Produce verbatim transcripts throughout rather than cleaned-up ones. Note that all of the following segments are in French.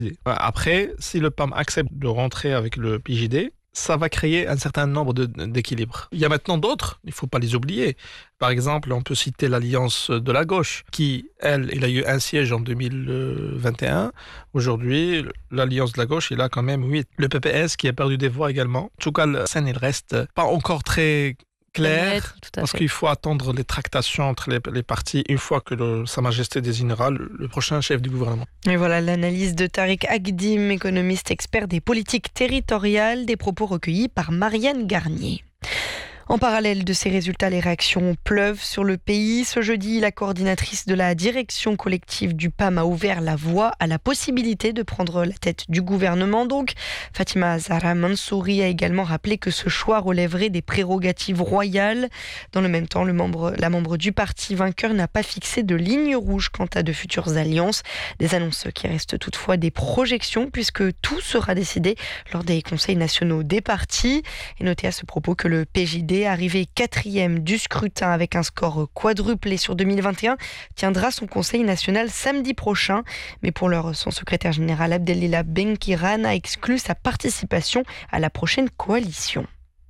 Après, si le P A M accepte de rentrer avec le P J D, ça va créer un certain nombre de, d'équilibres. Il y a maintenant d'autres, il ne faut pas les oublier. Par exemple, on peut citer l'Alliance de la gauche, qui, elle, il a eu un siège en deux mille vingt et un. Aujourd'hui, l'Alliance de la gauche, il a quand même huit. Le P P S, qui a perdu des voix également. En tout cas, la scène, il reste pas encore très clair, parce fait. qu'il faut attendre les tractations entre les, les partis une fois que le, Sa Majesté désignera le, le prochain chef du gouvernement. Et voilà l'analyse de Tariq Agdim, économiste expert des politiques territoriales, des propos recueillis par Marianne Garnier. En parallèle de ces résultats, les réactions pleuvent sur le pays. Ce jeudi, la coordinatrice de la direction collective du P A M a ouvert la voie à la possibilité de prendre la tête du gouvernement. Donc, Fatima Zahra Mansouri a également rappelé que ce choix relèverait des prérogatives royales. Dans le même temps, le membre, la membre du parti vainqueur n'a pas fixé de ligne rouge quant à de futures alliances. Des annonces qui restent toutefois des projections puisque tout sera décidé lors des conseils nationaux des partis. Et notez à ce propos que le P J D, arrivé quatrième du scrutin avec un score quadruplé sur deux mille vingt et un, tiendra son conseil national samedi prochain. Mais pour l'heure, son secrétaire général Abdelila Benkiran a exclu sa participation à la prochaine coalition.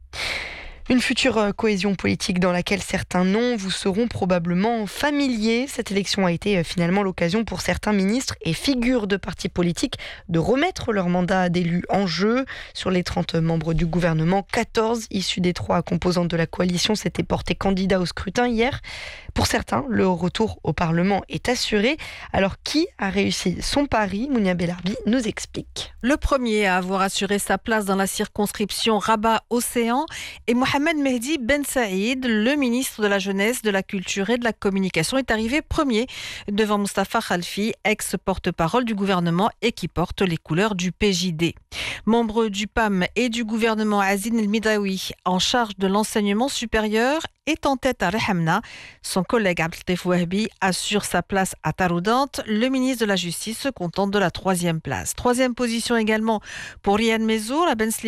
Une future cohésion politique dans laquelle certains noms vous seront probablement familiers. Cette élection a été finalement l'occasion pour certains ministres et figures de partis politiques de remettre leur mandat d'élu en jeu. Sur les trente membres du gouvernement, quatorze issus des trois composantes de la coalition s'étaient portés candidats au scrutin hier. Pour certains, le retour au Parlement est assuré. Alors qui a réussi son pari ? Mounia Belarbi nous explique. Le premier à avoir assuré sa place dans la circonscription Rabat-Océan est Mohamed Mehdi Ben Saïd, le ministre de la Jeunesse, de la Culture et de la Communication, est arrivé premier devant Moustapha Khalfi, ex-porte-parole du gouvernement et qui porte les couleurs du P J D. Membre du P A M et du gouvernement, Azine El Midawi, en charge de l'enseignement supérieur, est en tête à Rehamna. Son collègue Abdeltif Wahbi assure sa place à Taroudante. Le ministre de la Justice se contente de la troisième place. Troisième position également pour Riyad Mezour, la Ben